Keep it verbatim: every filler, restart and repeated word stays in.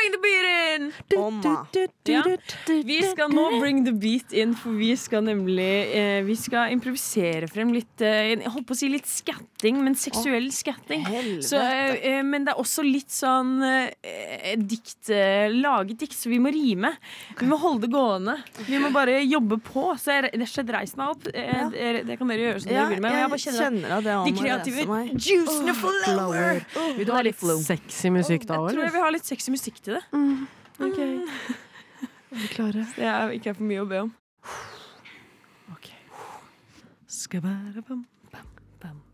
bring the beat in! Omma. Ja. Vi skal nå bring the beat in, for vi skal nemlig eh, Vi skal improvisere frem litt eh, Jeg holdt på å si litt skatting, men seksuell skatting. Så, eh, men det er også litt sånn eh, dikt, eh, laget dikt, så vi må rime. Vi må holde det gående. Vi må bare jobbe på. Så jeg rett og slett reis meg opp. Eh, Ja. det, det kan dere gjøre som Ja, dere vil med. Men jeg bare kjenner, kjenner at det er at de om å kreative reise meg. juicene flower. Vil du ha litt sexy musikk da, Jeg tror jeg eller? vil ha litt sexy musikk til det. Ok. Er vi klare? Det er ikke for mye å be om. Ok. Skabadabam.